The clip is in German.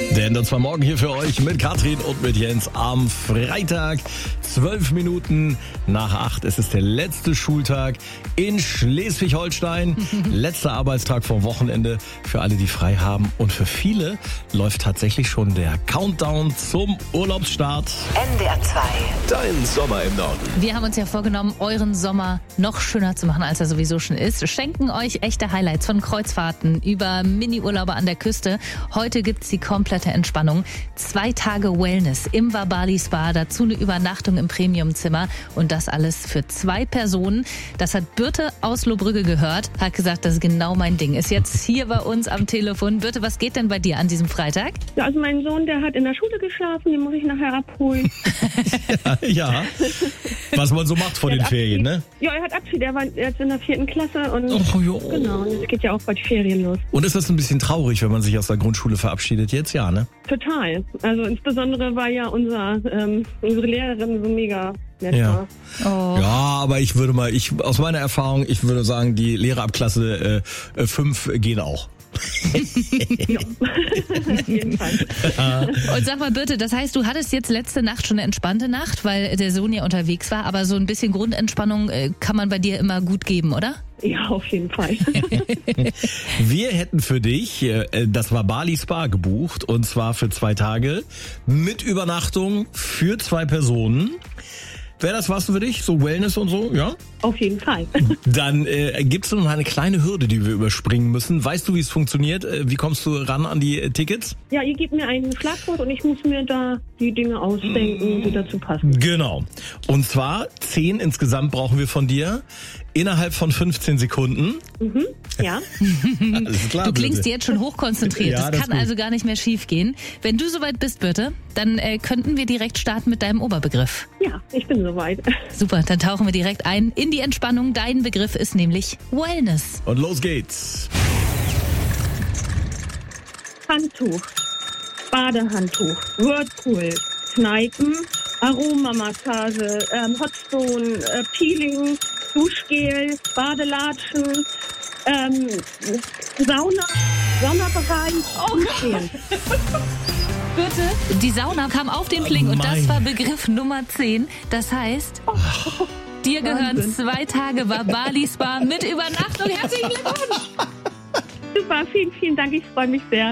Denn das war morgen hier für euch mit Katrin und mit Jens am Freitag. 12 Minuten nach 8. Es ist der letzte Schultag in Schleswig-Holstein. Letzter Arbeitstag vom Wochenende für alle, die frei haben. Und für viele läuft tatsächlich schon der Countdown zum Urlaubsstart. NDR 2. Dein Sommer im Norden. Wir haben uns ja vorgenommen, euren Sommer noch schöner zu machen, als er sowieso schon ist. Schenken euch echte Highlights von Kreuzfahrten über Mini-Urlaube an der Küste. Heute gibt's die komplette Entspannung. 2 Tage Wellness im Vabali Spa, dazu eine Übernachtung im Premiumzimmer und das alles für 2 Personen. Das hat Birte aus Lohbrügge gehört, hat gesagt, das ist genau mein Ding. Ist jetzt hier bei uns am Telefon. Birte, was geht denn bei dir an diesem Freitag? Ja, also mein Sohn, der hat in der Schule geschlafen, den muss ich nachher abholen. Ja, was man so macht vor den Ferien, ne? Ja, er hat Abschied, er war jetzt in der 4. Klasse und Oh, jo. genau, und es geht ja auch bald Ferien los. Und ist das ein bisschen traurig, wenn man sich aus der Grundschule verabschiedet jetzt? Ja, ne? Total. Also insbesondere war ja unsere Lehrerin so mega nett. Ja. Oh. Ja, aber ich würde aus meiner Erfahrung, ich würde sagen, die Lehrer ab Klasse 5 gehen auch. Ja, auf jeden Fall. Und sag mal, Birte, das heißt, du hattest jetzt letzte Nacht schon eine entspannte Nacht, weil der Sohn ja unterwegs war, aber so ein bisschen Grundentspannung kann man bei dir immer gut geben, oder? Ja, auf jeden Fall. Wir hätten für dich das Vabali Spa gebucht und zwar für 2 Tage mit Übernachtung für 2 Personen. Wäre das was für dich? So Wellness und so, ja? Auf jeden Fall. Dann gibt es noch eine kleine Hürde, die wir überspringen müssen. Weißt du, wie es funktioniert? Wie kommst du ran an die Tickets? Ja, ihr gebt mir ein Schlagwort und ich muss mir da die Dinge ausdenken, die dazu passen. Genau. Und zwar 10 insgesamt brauchen wir von dir. Innerhalb von 15 Sekunden. Ja. Alles klar, Du klingst Birte. jetzt schon hochkonzentriert. Ja, das das kann ist gut. also gar nicht mehr schief gehen. Wenn du soweit bist, Birte, dann könnten wir direkt starten mit deinem Oberbegriff. Ja, ich bin soweit. Super, dann tauchen wir direkt ein in die Entspannung. Dein Begriff ist nämlich Wellness. Und los geht's. Handtuch, Badehandtuch, Whirlpool, Kneipen, Aromamassage, Hotstone, Peeling, Duschgel, Badelatschen, Saunabereich, Duschgel. Birte, die Sauna kam auf den Kling und das mein. war Begriff Nummer 10. Das heißt, dir gehören Wahnsinn. 2 Tage Vabali Spa mit Übernachtung. Herzlichen Glückwunsch! Super, vielen, vielen Dank, ich freue mich sehr.